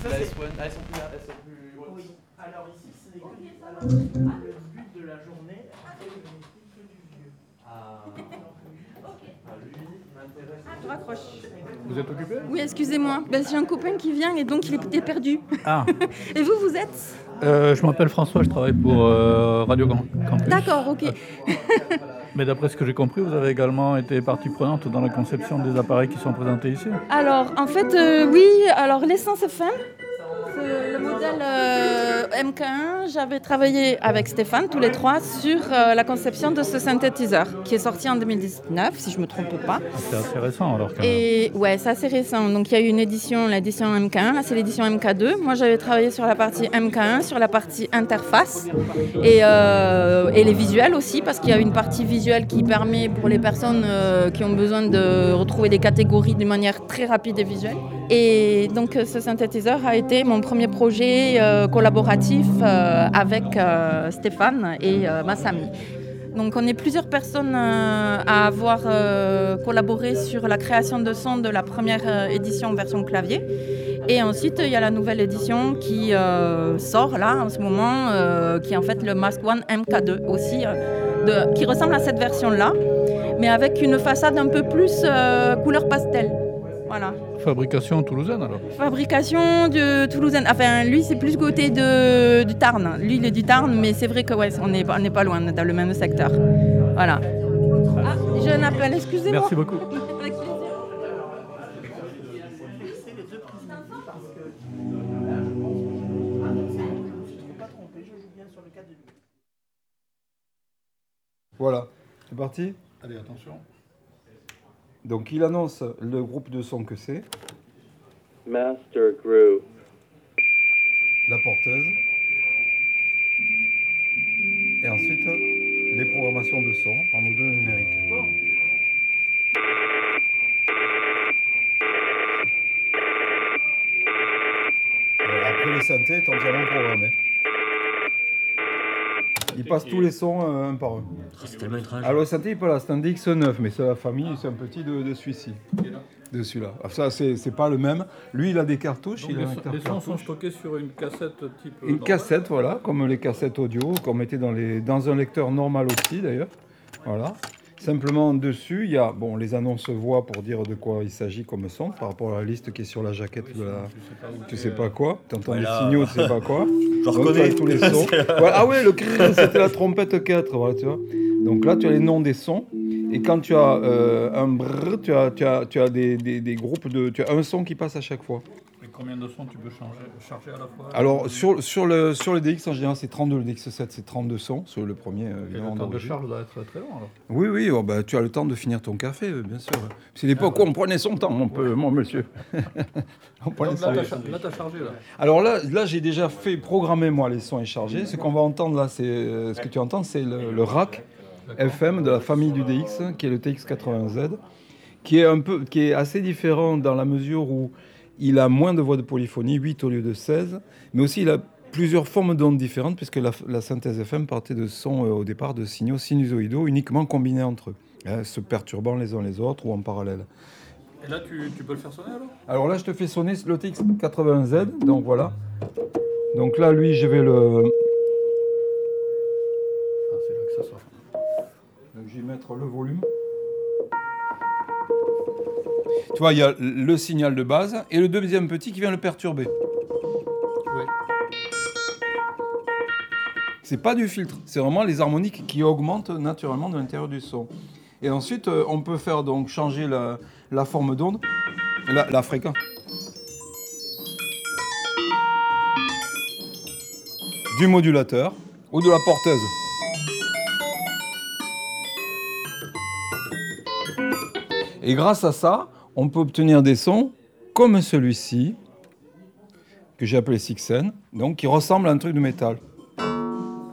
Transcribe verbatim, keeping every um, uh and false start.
ça, la c'est... S un, elles sont plus, elles sont plus hautes. Oui. Alors ici, c'est les... Alors, le but de la journée, c'est de n'explique que du vieux. Ah. Ah, lui m'intéresse. Je raccroche. Vous êtes occupé? Oui, excusez-moi. Ben, j'ai un copain qui vient et donc il était perdu. Ah. Et vous, vous êtes euh, Je m'appelle François, je travaille pour euh, Radio Campus. D'accord, ok. Mais d'après ce que j'ai compris, vous avez également été partie prenante dans la conception des appareils qui sont présentés ici. Alors, en fait, euh, oui, alors l'essence F M, c'est le modèle euh, M K un. J'avais travaillé avec Stéphane, tous les trois, sur euh, la conception de ce synthétiseur, qui est sorti en deux mille dix-neuf, si je ne me trompe pas. C'est assez récent alors quand même. Et ouais, c'est assez récent. Donc il y a eu une édition, l'édition M K un, là c'est l'édition M K deux. Moi j'avais travaillé sur la partie M K un, sur la partie interface et, euh, et les visuels aussi, parce qu'il y a une partie visuelle qui permet pour les personnes euh, qui ont besoin de retrouver des catégories d'une manière très rapide et visuelle. Et donc ce synthétiseur a été mon premier projet euh, collaboratif euh, avec euh, Stéphane et euh, Massami. Donc on est plusieurs personnes euh, à avoir euh, collaboré sur la création de son de la première euh, édition version clavier. Et ensuite il y a la nouvelle édition qui euh, sort là en ce moment, euh, qui est en fait le Mask One M K deux aussi, euh, de, qui ressemble à cette version-là, mais avec une façade un peu plus euh, couleur pastel. Voilà. Fabrication toulousaine alors? Fabrication de toulousaine. Enfin, lui, c'est plus côté de, du Tarn. Lui, il est du Tarn, mais c'est vrai que ouais, on n'est on n'est pas loin, dans le même secteur. Voilà. Ah, j'ai un appel, excusez-moi. Merci beaucoup. Avec plaisir. C'est les deux présidents parce que... Là, je pense... Ah non, c'est bon, je ne me suis trop pas trompé, je joue bien sur le cas de lui. Voilà, c'est parti. Allez, attention. Donc il annonce le groupe de son que c'est, Master Group. la porteuse, et ensuite les programmations de son en module numérique. Euh, après le synthé est entièrement programmé. Il passe tous les sons euh, un par un. C'est tellement étrange. Alors le synthé il est pas là, c'est un D X neuf, mais c'est la famille, c'est un petit de, de celui-ci. De celui-là. Alors ça c'est, c'est pas le même. Lui il a des cartouches. Donc il les, a un son- lecteur les sons sont cartouche. stockés sur une cassette type... Une normale. cassette, voilà, comme les cassettes audio qu'on mettait dans, les, dans un lecteur normal aussi d'ailleurs. Voilà. Simplement dessus, il y a bon, les annonces voix pour dire de quoi il s'agit comme son par rapport à la liste qui est sur la jaquette Oui, de la. tu sais pas où Tu t'es, sais pas euh, quoi, tu entends Voilà. des signaux, tu sais pas quoi. Je Donc, reconnais. tu as tous les sons. Ouais, ah ouais, le cri, c'était la trompette quatre, voilà, tu vois. Donc là, tu as les noms des sons. Et quand tu as euh, un brrr, tu as, tu as, tu as des, des, des groupes de. Tu as un son qui passe à chaque fois. Et combien de sons tu peux changer, charger à la fois? Alors, sur, sur, le, sur le D X, en général, c'est trente-deux. Le D X sept, c'est trente-deux sons. Sur le premier, euh, Et évidemment. le temps de d'origine. charge doit être très long alors. Oui, oui, oh, bah, tu as le temps de finir ton café, euh, bien sûr. C'est l'époque où on prenait son temps, mon, peu, mon monsieur. On prenait Donc, son là, temps. t'as, là, t'as chargé là. Alors là, là j'ai déjà fait programmer moi les sons et chargés. Ce qu'on va entendre là, c'est euh, ce que tu entends, c'est le, le rack F M de la famille du D X, qui est le T X quatre-vingts Z, qui est un peu, qui est assez différent dans la mesure où il a moins de voix de polyphonie, huit au lieu de seize, mais aussi il a plusieurs formes d'ondes différentes, puisque la, la synthèse F M partait de sons euh, au départ de signaux sinusoïdaux uniquement combinés entre eux, hein, se perturbant les uns les autres ou en parallèle. Et là, tu, tu peux le faire sonner alors? Alors là, je te fais sonner le T X quatre-vingts Z, donc voilà. Donc là, lui, je vais le... Ah, c'est là que ça sort. Donc je vais mettre le volume. Tu vois, il y a le signal de base et le deuxième petit qui vient le perturber. Oui. C'est pas du filtre, c'est vraiment les harmoniques qui augmentent naturellement de l'intérieur du son. Et ensuite, euh, on peut faire donc changer la, la forme d'onde, la, la fréquence. Du modulateur ou de la porteuse. Et grâce à ça, on peut obtenir des sons comme celui-ci, que j'ai appelé Sixen, donc qui ressemble à un truc de métal.